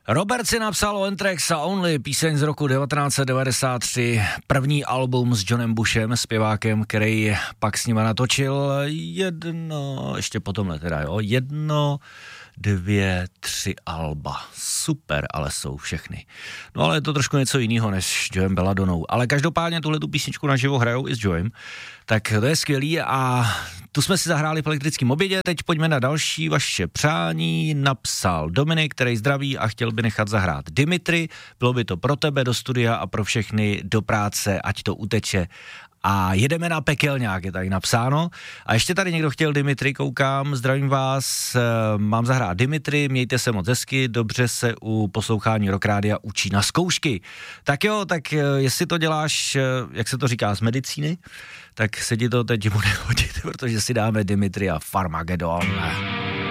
Robert si napsal On Tracks a Only, píseň z roku 1993, první album s Johnem Bushem, zpěvákem, který pak s nima natočil ještě potomhle teda, 1, 2, 3 alba. Super, ale jsou všechny. No ale je to trošku něco jiného než s Joem Belladonou. Ale každopádně tuhletu písničku naživo hrajou i s Joem, tak to je skvělý a tu jsme si zahráli v elektrickém obědě. Teď pojďme na další vaše přání. Napsal Dominik, který zdraví a chtěl by nechat zahrát Dimitri. Bylo by to pro tebe do studia a pro všechny do práce, ať to uteče. A jedeme na pekelňák, je tady napsáno. A ještě tady někdo chtěl Dimitri, koukám, zdravím vás, mám zahrát Dimitri, mějte se moc hezky, dobře se u poslouchání Rock Rádia učí na zkoušky. Tak jo, tak jestli to děláš, jak se to říká, z medicíny, tak se ti to teď bude hodit, protože si dáme Dimitri a Farmagedon.